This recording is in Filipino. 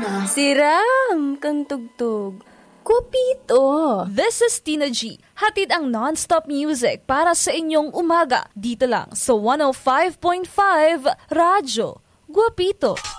Siram kang tugtog. Guwapito. This is Tina G. Hatid ang non-stop music para sa inyong umaga. Dito lang sa 105.5 Radyo Guwapito.